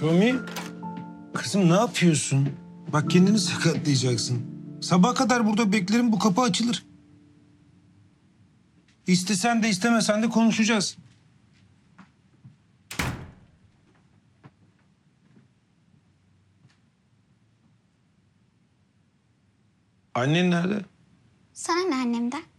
Sumi, kızım ne yapıyorsun? Bak kendini sakatlayacaksın. Sabaha kadar burada beklerim, bu kapı açılır. İstesen de istemesen de konuşacağız. Annen nerede? Sana ne annemden?